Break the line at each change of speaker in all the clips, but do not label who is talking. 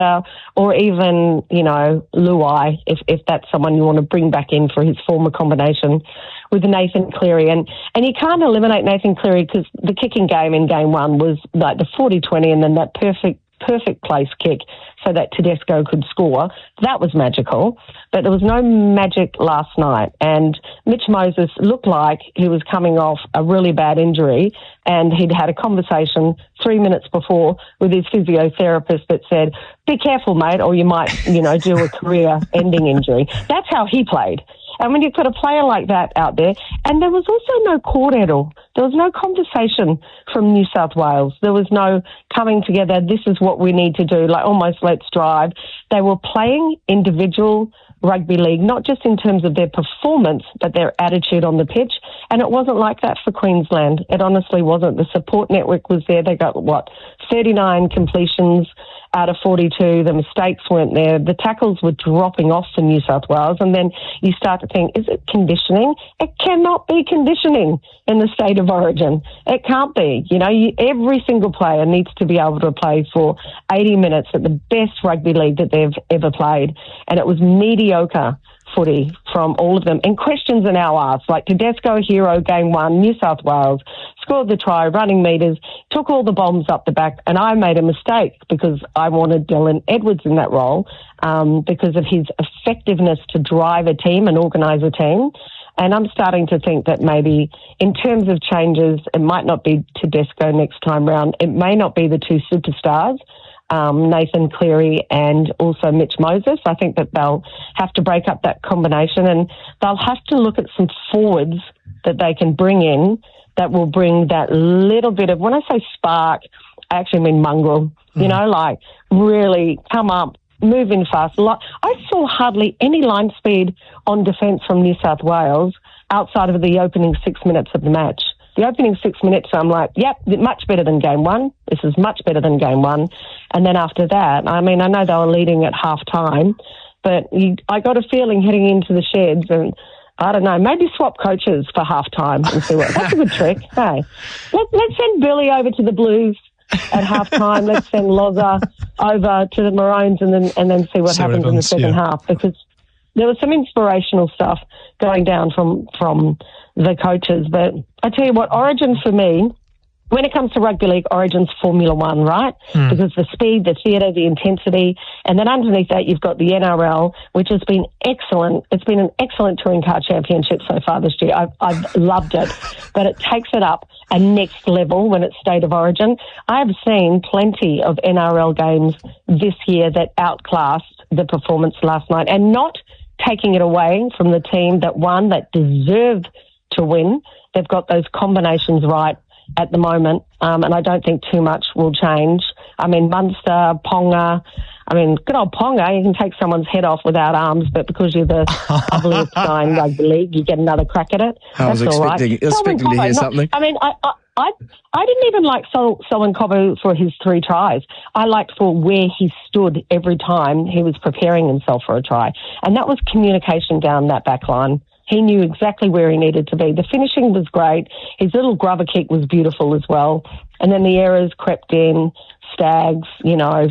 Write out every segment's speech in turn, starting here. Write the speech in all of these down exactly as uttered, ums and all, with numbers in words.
or even, you know, Luai, if, if that's someone you want to bring back in for his former combination with Nathan Cleary. And, and you can't eliminate Nathan Cleary because the kicking game in game one was like the forty twenty and then that perfect perfect place kick so that Tedesco could score. That was magical. But there was no magic last night. And Mitch Moses looked like he was coming off a really bad injury, and he'd had a conversation three minutes before with his physiotherapist that said, be careful, mate, or you might, you know, do a career-ending injury. That's how he played. And when you've got a player like that out there, and there was also no kōrero. There was no conversation from New South Wales. There was no coming together, this is what we need to do, like almost let's drive. They were playing individual rugby league, not just in terms of their performance, but their attitude on the pitch. And it wasn't like that for Queensland. It honestly wasn't. The support network was there. They got, what, thirty-nine completions out of forty-two. The mistakes weren't there. The tackles were dropping off for New South Wales. And then you start to think, is it conditioning? It cannot be conditioning in the state of origin. It can't be. You know, you, every single player needs to be able to play for eighty minutes at the best rugby league that they've ever played. And it was mediocre footy from all of them. And questions are now asked, like Tedesco, hero, game one, New South Wales, scored the try, running metres, took all the bombs up the back, and I made a mistake because I wanted Dylan Edwards in that role um, because of his effectiveness to drive a team and organise a team. And I'm starting to think that maybe in terms of changes, it might not be Tedesco next time round. It may not be the two superstars, Um, Nathan Cleary and also Mitch Moses. I think that they'll have to break up that combination, and they'll have to look at some forwards that they can bring in that will bring that little bit of, when I say spark, I actually mean mongrel, you mm. know, like really come up, move in fast. I saw hardly any line speed on defence from New South Wales outside of the opening six minutes of the match. The opening six minutes, I'm like, yep, much better than game one. This is much better than game one. And then after that, I mean, I know they were leading at half time, but you, I got a feeling heading into the sheds, and I don't know, maybe swap coaches for half time and see what. That's a good trick. Hey, Let, let's send Billy over to the Blues at half time. Let's send Loza over to the Maroons, and then and then see what see happens what happens, in the second yeah. half, because there was some inspirational stuff going down from from the coaches. But I tell you what, Origin for me, when it comes to rugby league, Origin's Formula One, right? Mm. Because the speed, the theatre, the intensity, and then underneath that you've got the N R L, which has been excellent. It's been an excellent touring car championship so far this year. I've, I've loved it, but it takes it up a next level when it's State of Origin. I have seen plenty of N R L games this year that outclassed the performance last night, and not taking it away from the team that won, that deserved to win. They've got those combinations right at the moment, um, and I don't think too much will change. I mean, Munster, Ponga, I mean, good old Ponga, you can take someone's head off without arms, but because you're the ugliest guy in rugby league, you get another crack at it.
I was
That's
expecting,
all right.
expecting to hear not, something.
I mean, I, I, I, I didn't even like Sol, Solon Cobo for his three tries. I liked for where he stood every time he was preparing himself for a try, and that was communication down that back line. He knew exactly where he needed to be. The finishing was great. His little grubber kick was beautiful as well. And then the errors crept in, Stags, you know,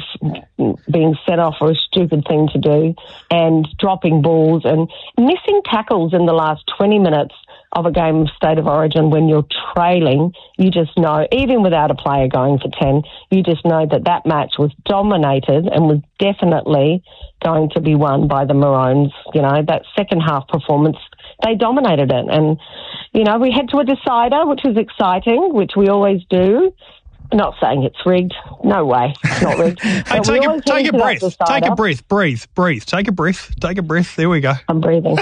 being sent off for a stupid thing to do, and dropping balls and missing tackles in the last twenty minutes of a game of State of Origin when you're trailing. You just know, even without a player going for ten, you just know that that match was dominated and was definitely going to be won by the Maroons. You know, that second half performance, they dominated it. And, you know, we head to a decider, which is exciting, which we always do. Not saying it's rigged. No way. It's not rigged.
Hey, take a, take a breath. Take a breath. Breathe. Breathe. Take a breath. Take a breath. There we go.
I'm breathing.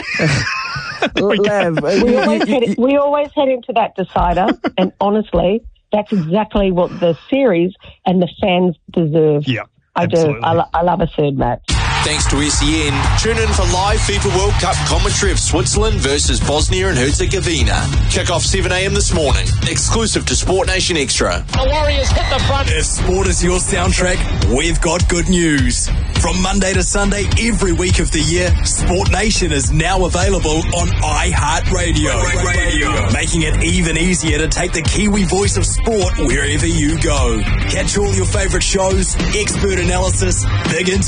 we, Lev,
we, always head, we always head into that decider, and honestly, that's exactly what the series and the fans deserve.
Yeah,
I
absolutely.
do. I, lo- I love a third match.
Thanks to S E N. Tune in for live FIFA World Cup commentary of Switzerland versus Bosnia and Herzegovina. Kick-off seven a.m. this morning. Exclusive to Sport Nation Extra.
The Warriors hit the front.
If sport is your soundtrack, we've got good news. From Monday to Sunday, every week of the year, Sport Nation is now available on iHeartRadio. Radio. Making it even easier to take the Kiwi voice of sport wherever you go. Catch all your favourite shows, expert analysis, big